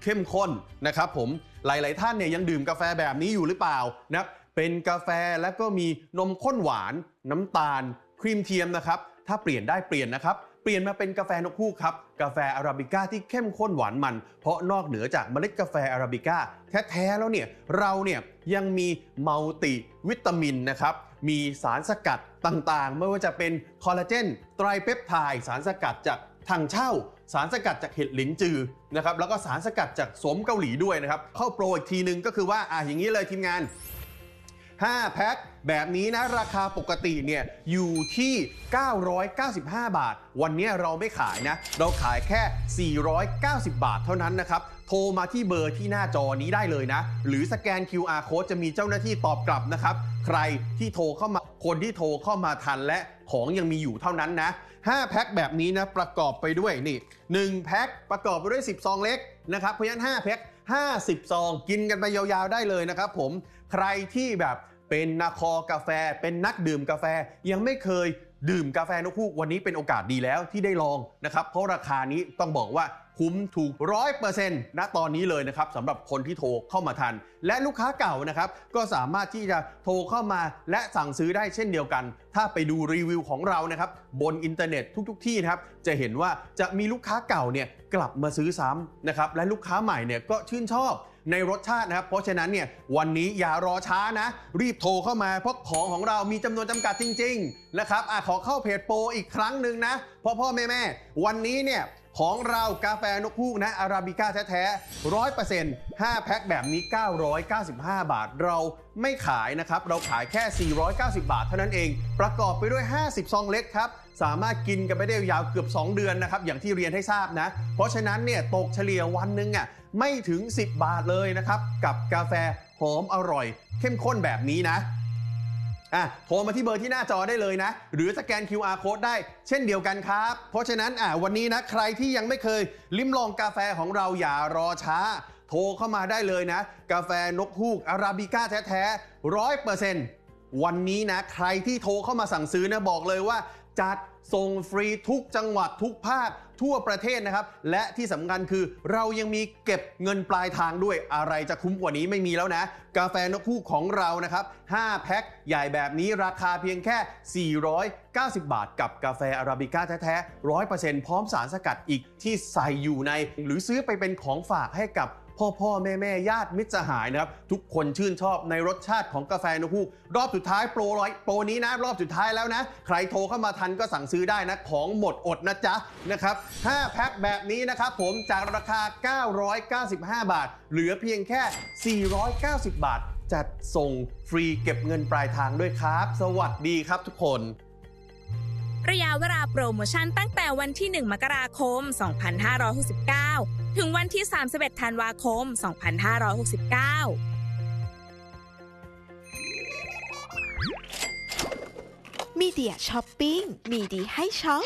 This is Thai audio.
เข้มข้นนะครับผมหลายๆท่านเนี่ยยังดื่มกาแฟแบบนี้อยู่หรือเปล่านะเป็นกาแฟแล้วก็มีนมข้นหวานน้ำตาลครีมเทียมนะครับถ้าเปลี่ยนได้เปลี่ยนนะครับเปลี่ยนมาเป็นกาแฟนกฮูกครับกาแฟอาราบิก้าที่เข้มข้นหวานมันเพราะนอกเหนือจากเมล็ดกาแฟอาราบิก้าแท้ๆแล้วเนี่ยเราเนี่ยยังมีมัลติวิตามินนะครับมีสารสกัดต่างๆไม่ว่าจะเป็นคอลลาเจนไตรเปปไทด์สารสกัดจากถังเช่าสารสกัดจากเห็ดหลินจือนะครับแล้วก็สารสกัดจากสมเกาหลีด้วยนะครับเข้าโปรอีกทีนึงก็คือว่าอย่างนี้เลยทีมงาน5แพ็คแบบนี้นะราคาปกติเนี่ยอยู่ที่995บาทวันนี้เราไม่ขายนะเราขายแค่490บาทเท่านั้นนะครับโทรมาที่เบอร์ที่หน้าจอนี้ได้เลยนะหรือสแกน QR Code จะมีเจ้าหน้าที่ตอบกลับนะครับใครที่โทรเข้ามาคนที่โทรเข้ามาทันและของยังมีอยู่เท่านั้นนะ5แพ็คแบบนี้นะประกอบไปด้วยนี่1แพ็คประกอบไปด้วย10ซองเล็กนะครับเพราะฉะนั้น5แพ็ค50ซองกินกันไปยาวๆได้เลยนะครับผมใครที่แบบเป็นนักคอกาแฟเป็นนักดื่มกาแฟยังไม่เคยดื่มกาแฟนกฮูกวันนี้เป็นโอกาสดีแล้วที่ได้ลองนะครับเพราะราคานี้ต้องบอกว่าคุ้มถูก 100% ณตอนนี้เลยนะครับสำหรับคนที่โทรเข้ามาทันและลูกค้าเก่านะครับก็สามารถที่จะโทรเข้ามาและสั่งซื้อได้เช่นเดียวกันถ้าไปดูรีวิวของเรานะครับบนอินเทอร์เน็ตทุกที่นะครับจะเห็นว่าจะมีลูกค้าเก่าเนี่ยกลับมาซื้อซ้ำนะครับและลูกค้าใหม่เนี่ยก็ชื่นชอบในรสชาตินะครับเพราะฉะนั้นเนี่ยวันนี้อย่ารอช้านะรีบโทรเข้ามาเพราะของเรามีจำนวนจำกัดจริงๆนะครับขอเข้าเพจโปรอีกครั้งหนึ่งนะพ่อแม่วันนี้เนี่ยของเรากาแฟนกฮูกนะอาราบิก้าแท้ๆ 100% 5แพ็คแบบนี้995บาทเราไม่ขายนะครับเราขายแค่490บาทเท่านั้นเองประกอบไปด้วย50ซองเล็กครับสามารถกินกันไปได้ยาวเกือบ2เดือนนะครับอย่างที่เรียนให้ทราบนะเพราะฉะนั้นเนี่ยตกเฉลี่ยวันนึงไม่ถึง10บาทเลยนะครับกับกาแฟหอมอร่อยเข้มข้นแบบนี้นะโทรมาที่เบอร์ที่หน้าจอได้เลยนะหรือสแกน QR Code ได้เช่นเดียวกันครับเพราะฉะนั้นวันนี้นะใครที่ยังไม่เคยลิ้มลองกาแฟของเราอย่ารอช้าโทรเข้ามาได้เลยนะกาแฟนกฮูกอาราบิก้าแท้ๆ 100% วันนี้นะใครที่โทรเข้ามาสั่งซื้อนะบอกเลยว่าจัดส่งฟรีทุกจังหวัดทุกภาคทั่วประเทศนะครับและที่สำคัญคือเรายังมีเก็บเงินปลายทางด้วยอะไรจะคุ้มกว่านี้ไม่มีแล้วนะกาแฟนกฮูกของเรานะครับ5แพ็คใหญ่แบบนี้ราคาเพียงแค่490บาทกับกาแฟอาราบิก้าแท้ๆ 100% พร้อมสารสกัดอีกที่ใส่อยู่ในหรือซื้อไปเป็นของฝากให้กับพ่อแม่ญาติมิตรสหายนะครับทุกคนชื่นชอบในรสชาติของกาแฟนกฮูกรอบสุดท้ายโปรนี้นะรอบสุดท้ายแล้วนะใครโทรเข้ามาทันก็สั่งซื้อได้นะของหมดอดนะจ๊ะนะครับ5แพ็คแบบนี้นะครับผมจากราคา995บาทเหลือเพียงแค่490บาทจัดส่งฟรีเก็บเงินปลายทางด้วยครับสวัสดีครับทุกคนระยะเวลาโปรโมชั่นตั้งแต่วันที่1มกราคม2569ถึงวันที่31ธันวาคม2569 มีเดียช้อปปิ้งมีดีให้ช็อป